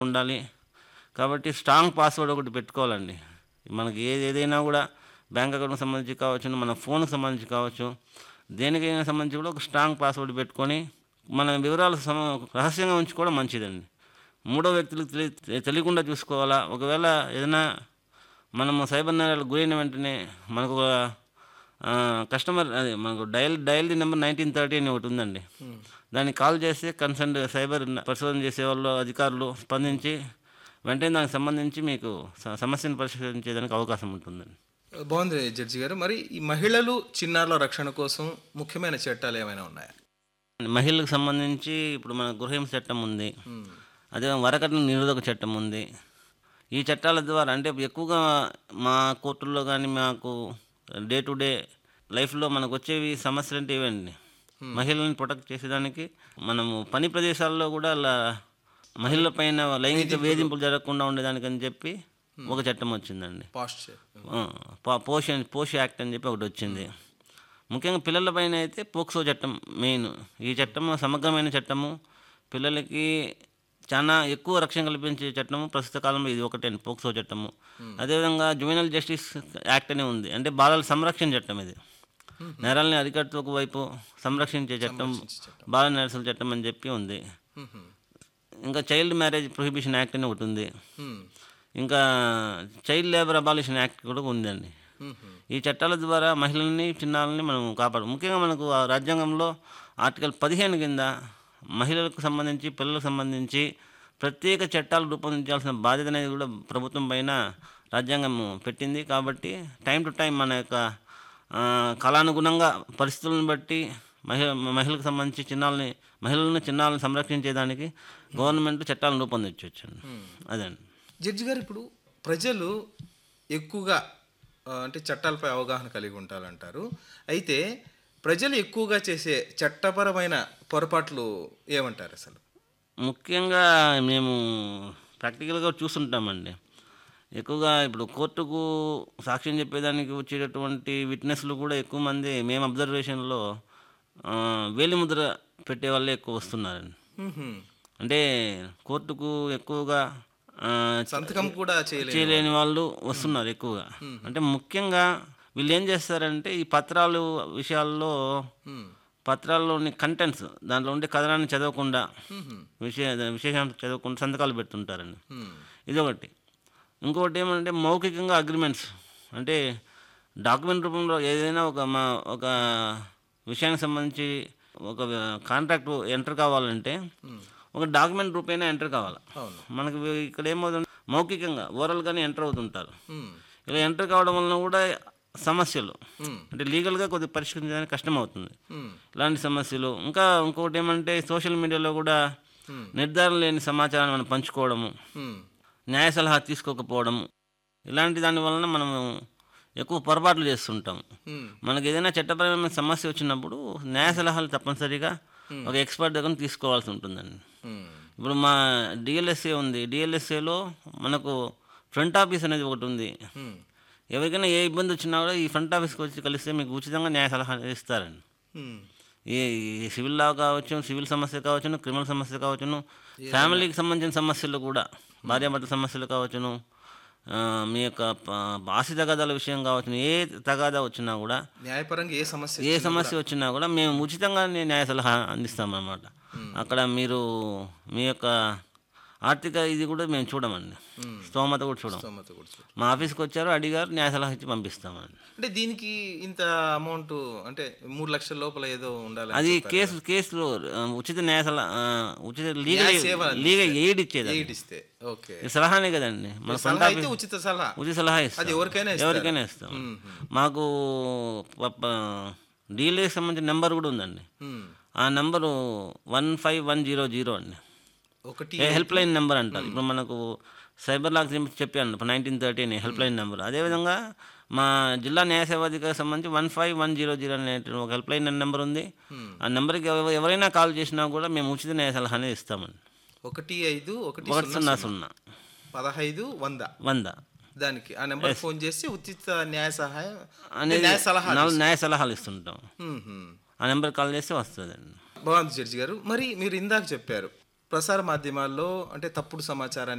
ఉండాలి. కాబట్టి strong password ఒకటి పెట్టుకోవాలండి. మనకి ఏదైనా కూడా బ్యాంక్ అకౌంట్‌కి సంబంధించి కావచ్చు, మన ఫోన్‌కి సంబంధించి కావచ్చు, దేనికైనా సంబంధించి కూడా ఒక స్ట్రాంగ్ పాస్వర్డ్ పెట్టుకొని మన వివరాలు రహస్యంగా ఉంచుకోవడం మంచిదండి. మూడో వ్యక్తులకు తెలియకుండా చూసుకోవాలా. ఒకవేళ ఏదైనా మనము సైబర్ నేరాలకు గురైన వెంటనే మనకు ఒక కస్టమర్ అదే మనకు డయల్ ది నెంబర్ 1930 అని ఒకటి ఉందండి. దానికి కాల్ చేస్తే కన్సర్న్ సైబర్ పరిశోధన చేసేవాళ్ళు అధికారులు స్పందించి వెంటనే దానికి సంబంధించి మీకు సమస్యను పరిష్కరించేదానికి అవకాశం ఉంటుందండి. బాగుంది జడ్జి గారు. మరి ఈ మహిళలు, చిన్నారుల రక్షణ కోసం ముఖ్యమైన చట్టాలు ఏమైనా ఉన్నాయా? మహిళలకు సంబంధించి ఇప్పుడు మన గృహహింస చట్టం ఉంది. అదే వరకట్న నిరోధక చట్టం ఉంది. ఈ చట్టాల ద్వారా అంటే ఎక్కువగా మా కోర్టుల్లో కానీ మాకు డే టు డే లైఫ్లో మనకు వచ్చేవి సమస్యలు అంటే ఇవండి. మహిళలను ప్రొటెక్ట్ చేసేదానికి మనము పని ప్రదేశాల్లో కూడా అలా మహిళల పైన లైంగిక వేధింపులు జరగకుండా ఉండేదానికని చెప్పి ఒక చట్టం వచ్చిందండి. పోష్ యాక్ట్ అని చెప్పి ఒకటి వచ్చింది. ముఖ్యంగా పిల్లల పైన అయితే పోక్సో చట్టం మెయిన్. ఈ చట్టము సమగ్రమైన చట్టము, పిల్లలకి చాలా ఎక్కువ రక్షణ కల్పించే చట్టము ప్రస్తుత కాలంలో ఇది ఒకటే పోక్సో చట్టము. అదేవిధంగా జువెనైల్ జస్టిస్ యాక్ట్ అని ఉంది, అంటే బాలల సంరక్షణ చట్టం. ఇది నేరాలని అరికట్టు ఒకవైపు సంరక్షించే చట్టం బాల నేరస్తుల చట్టం అని చెప్పి ఉంది. ఇంకా చైల్డ్ మ్యారేజ్ ప్రొహిబిషన్ యాక్ట్ అని ఒకటి ఉంది. ఇంకా చైల్డ్ లేబర్ అబాలిషన్ యాక్ట్ కూడా ఉందండి. ఈ చట్టాల ద్వారా మహిళల్ని, చిన్నారులని మనం ముఖ్యంగా మనకు రాజ్యాంగంలో ఆర్టికల్ 15 కింద మహిళలకు సంబంధించి, పిల్లలకు సంబంధించి ప్రత్యేక చట్టాలు రూపొందించాల్సిన బాధ్యత అనేది కూడా ప్రభుత్వం పైన రాజ్యాంగం పెట్టింది. కాబట్టి టైం టు టైం మన యొక్క కాలానుగుణంగా పరిస్థితులను బట్టి మహిళలకు సంబంధించి చిన్నారులను సంరక్షించేదానికి గవర్నమెంట్ చట్టాలను రూపొందించవచ్చు. అదండి జడ్జి గారు. ఇప్పుడు ప్రజలు ఎక్కువగా అంటే చట్టాలపై అవగాహన కలిగి ఉంటారంటారు. అయితే ప్రజలు ఎక్కువగా చేసే చట్టపరమైన పొరపాట్లు ఏమంటారు అసలు? ముఖ్యంగా మేము ప్రాక్టికల్గా చూస్తుంటామండి. ఎక్కువగా ఇప్పుడు కోర్టుకు సాక్ష్యం చెప్పేదానికి వచ్చేటటువంటి విట్నెస్లు కూడా ఎక్కువ మంది మేము అబ్జర్వేషన్లో వేలిముద్ర పెట్టే వాళ్ళే ఎక్కువ వస్తున్నారండి. అంటే కోర్టుకు ఎక్కువగా సంతకం కూడా చేయలేని వాళ్ళు వస్తున్నారు ఎక్కువగా. అంటే ముఖ్యంగా వీళ్ళు ఏం చేస్తారంటే ఈ పత్రాలు విషయాల్లో పత్రాల్లోని కంటెంట్స్ దాంట్లో ఉండే కథనాన్ని చదవకుండా విశేషాంశం చదవకుండా సంతకాలు పెడుతుంటారండి. ఇదొకటి. ఇంకొకటి ఏమంటే మౌఖికంగా అగ్రిమెంట్స్, అంటే డాక్యుమెంట్ రూపంలో ఏదైనా ఒక విషయానికి సంబంధించి ఒక కాంట్రాక్ట్ ఎంటర్ కావాలంటే ఒక డాక్యుమెంట్ రూపేణా ఎంటర్ కావాలి. మనకి ఇక్కడ ఏమవుతుంది, మౌఖికంగా ఓరల్గానే ఎంటర్ అవుతుంటారు. ఇలా ఎంటర్ కావడం వలన కూడా సమస్యలు, అంటే లీగల్గా కొద్దిగా పరిష్కరించడానికి కష్టం అవుతుంది. ఇలాంటి సమస్యలు. ఇంకొకటి ఏమంటే సోషల్ మీడియాలో కూడా నిర్ధారణ లేని సమాచారాన్ని మనం పంచుకోవడము, న్యాయ సలహా తీసుకోకపోవడము, ఇలాంటి దాని వలన మనము ఎక్కువ పొరపాట్లు చేస్తుంటాం. మనకి ఏదైనా చట్టపరమైన సమస్య వచ్చినప్పుడు న్యాయ సలహాలు తప్పనిసరిగా ఒక ఎక్స్పర్ట్ దగ్గర తీసుకోవాల్సి ఉంటుందండి. ఇప్పుడు మా డిఎల్ఎస్ఏ ఉంది. డిఎల్ఎస్ఏలో మనకు ఫ్రంట్ ఆఫీస్ అనేది ఒకటి ఉంది. ఎవరికైనా ఏ ఇబ్బంది వచ్చినా కూడా ఈ ఫ్రంట్ ఆఫీస్కి వచ్చి కలిస్తే మీకు ఉచితంగా న్యాయ సలహా ఇస్తారండి. ఈ సివిల్ లా కావచ్చు, సివిల్ సమస్య కావచ్చును, క్రిమినల్ సమస్య కావచ్చును, ఫ్యామిలీకి సంబంధించిన సమస్యలు కూడా, భార్యాభర్తల సమస్యలు కావచ్చును, మీ యొక్క ఆస్తి తగాదాల విషయం కావచ్చు, ఏ తగాదా వచ్చినా కూడా, న్యాయపరంగా ఏ సమస్య వచ్చినా కూడా మేము ఉచితంగా న్యాయ సలహా అందిస్తామన్నమాట. అక్కడ మీరు మీ యొక్క ఆర్థిక ఇది కూడా మేము చూడమండి, స్తోమత కూడా చూడం. మా ఆఫీస్కి వచ్చారు, అడిగారు, న్యాయ సలహా ఇచ్చి పంపిస్తామండి. అంటే దీనికి ఇంత అమౌంట్, అంటే 3 లక్షల లోపల ఏదో ఉండాలి. అది కేసులో ఉచిత న్యాయ సలహా, ఉచిత లీగల్ ఎయిడ్ ఇచ్చేది సలహానే కదండి. ఉచిత సలహా ఇస్తాం, ఎవరికైనా ఇస్తాం. మాకు డీలర్కి సంబంధించిన నెంబర్ కూడా ఉందండి. ఆ నెంబరు 15100 అండి, హెల్ప్ లైన్ నెంబర్ అంటారు. ఇప్పుడు మనకు సైబర్ లాక్ చెప్పాను 1930 అని హెల్ప్ లైన్ నెంబర్. అదేవిధంగా మా జిల్లా న్యాయ సేవాధికారికి సంబంధించి 15100 అనే ఒక హెల్ప్ లైన్ నెంబర్ ఉంది. ఆ నెంబర్కి ఎవరైనా కాల్ చేసినా కూడా మేము ఉచిత న్యాయ సలహా అనేది ఇస్తామండి. 15 దానికి ఆ నెంబర్ ఫోన్ చేసి ఉచిత న్యాయ సహాయం న్యాయ సలహాలు ఇస్తుంటాం. ఆ నెంబర్ కాల్ చేస్తే వస్తుందండి. బాగుంది జడ్జి గారు. మరి మీరు ఇందాక చెప్పారు ప్రసార మాధ్యమాల్లో అంటే తప్పుడు సమాచారాన్ని